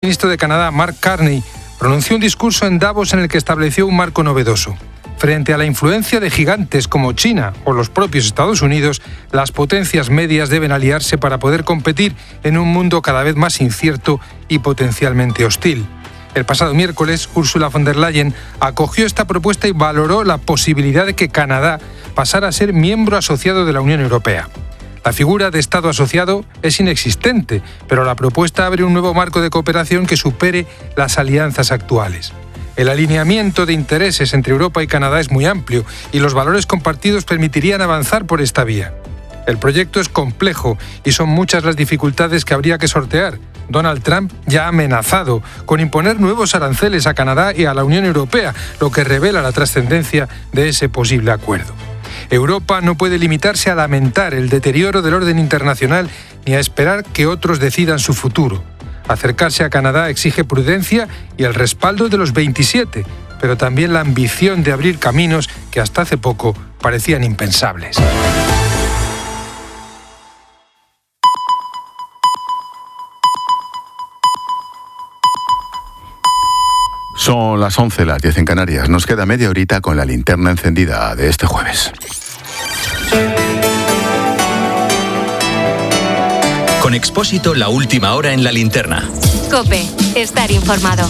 El ministro de Canadá, Mark Carney, pronunció un discurso en Davos en el que estableció un marco novedoso. Frente a la influencia de gigantes como China o los propios Estados Unidos, las potencias medias deben aliarse para poder competir en un mundo cada vez más incierto y potencialmente hostil. El pasado miércoles, Ursula von der Leyen acogió esta propuesta y valoró la posibilidad de que Canadá pasara a ser miembro asociado de la Unión Europea. La figura de Estado asociado es inexistente, pero la propuesta abre un nuevo marco de cooperación que supere las alianzas actuales. El alineamiento de intereses entre Europa y Canadá es muy amplio y los valores compartidos permitirían avanzar por esta vía. El proyecto es complejo y son muchas las dificultades que habría que sortear. Donald Trump ya ha amenazado con imponer nuevos aranceles a Canadá y a la Unión Europea, lo que revela la trascendencia de ese posible acuerdo. Europa no puede limitarse a lamentar el deterioro del orden internacional ni a esperar que otros decidan su futuro. Acercarse a Canadá exige prudencia y el respaldo de los 27, pero también la ambición de abrir caminos que hasta hace poco parecían impensables. Son las 11, las 10 en Canarias. Nos queda media horita con la linterna encendida de este jueves. Con Expósito, la última hora en la linterna. COPE, estar informado.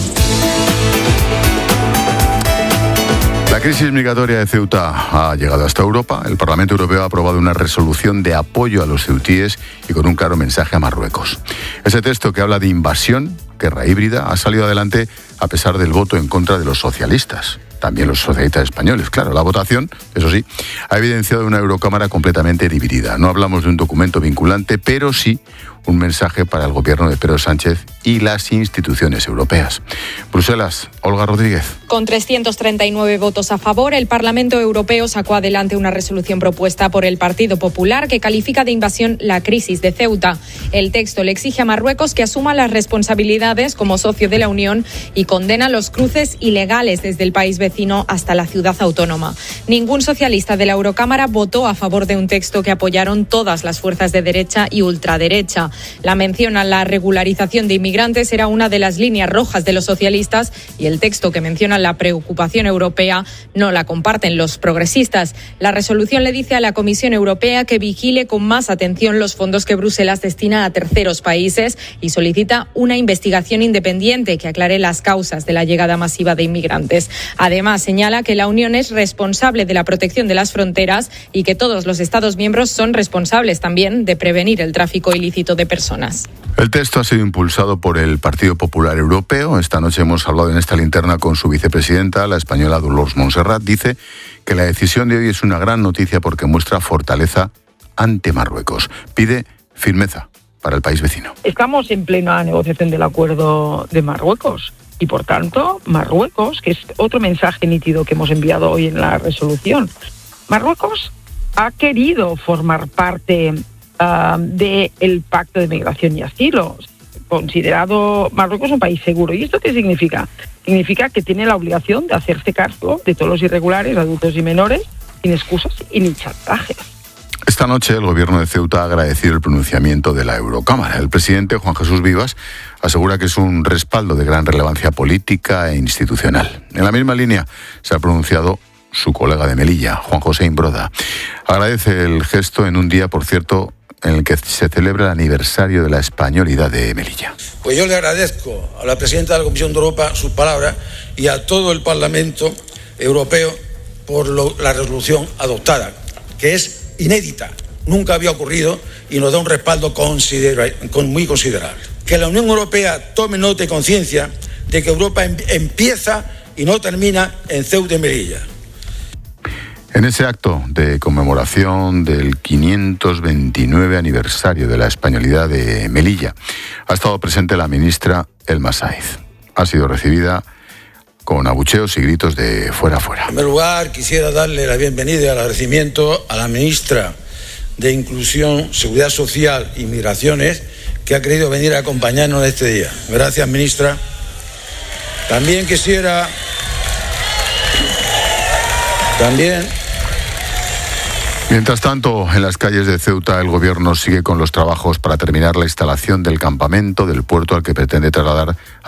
La crisis migratoria de Ceuta ha llegado hasta Europa. El Parlamento Europeo ha aprobado una resolución de apoyo a los ceutíes y con un claro mensaje a Marruecos. Ese texto, que habla de invasión, guerra híbrida, ha salido adelante a pesar del voto en contra de los socialistas. También los socialistas españoles, claro. La votación, eso sí, ha evidenciado una Eurocámara completamente dividida. No hablamos de un documento vinculante, pero sí un mensaje para el gobierno de Pedro Sánchez y las instituciones europeas. Bruselas, Olga Rodríguez. Con 339 votos a favor, el Parlamento Europeo sacó adelante una resolución propuesta por el Partido Popular que califica de invasión la crisis de Ceuta. El texto le exige a Marruecos que asuma las responsabilidades como socio de la Unión y condena los cruces ilegales desde el país vecino hasta la ciudad autónoma. Ningún socialista de la Eurocámara votó a favor de un texto que apoyaron todas las fuerzas de derecha y ultraderecha. La mención a la regularización de inmigrantes era una de las líneas rojas de los socialistas y el texto que menciona la preocupación europea no la comparten los progresistas. La resolución le dice a la Comisión Europea que vigile con más atención los fondos que Bruselas destina a terceros países y solicita una investigación independiente que aclare las causas de la llegada masiva de inmigrantes. Además, señala que la Unión es responsable de la protección de las fronteras y que todos los Estados miembros son responsables también de prevenir el tráfico ilícito de personas. El texto ha sido impulsado por el Partido Popular Europeo. Esta noche hemos hablado en esta linterna con su vicepresidenta, la española Dolors Montserrat. Dice que la decisión de hoy es una gran noticia porque muestra fortaleza ante Marruecos. Pide firmeza para el país vecino. Estamos en plena negociación del acuerdo de Marruecos y, por tanto, Marruecos, que es otro mensaje nítido que hemos enviado hoy en la resolución, Marruecos ha querido formar parte del Pacto de Migración y Asilo, considerado Marruecos un país seguro. ¿Y esto qué significa? Significa que tiene la obligación de hacerse cargo de todos los irregulares, adultos y menores, sin excusas y ni chantajes. Esta noche el gobierno de Ceuta ha agradecido el pronunciamiento de la Eurocámara. El presidente Juan Jesús Vivas asegura que es un respaldo de gran relevancia política e institucional. En la misma línea se ha pronunciado su colega de Melilla, Juan José Imbroda. Agradece el gesto en un día, por cierto, en el que se celebra el aniversario de la españolidad de Melilla. Pues yo le agradezco a la presidenta de la Comisión de Europa sus palabras y a todo el Parlamento Europeo por la resolución adoptada, que es inédita, nunca había ocurrido y nos da un respaldo muy considerable. Que la Unión Europea tome nota y conciencia de que Europa empieza y no termina en Ceuta y Melilla. En ese acto de conmemoración del 529 aniversario de la españolidad de Melilla ha estado presente la ministra Elma Sáiz. Ha sido recibida con abucheos y gritos de fuera, fuera. En primer lugar, quisiera darle la bienvenida y el agradecimiento a la ministra de Inclusión, Seguridad Social y Migraciones, que ha querido venir a acompañarnos en este día. Gracias, ministra. También quisiera... Mientras tanto, en las calles de Ceuta el gobierno sigue con los trabajos para terminar la instalación del campamento del puerto al que pretende trasladar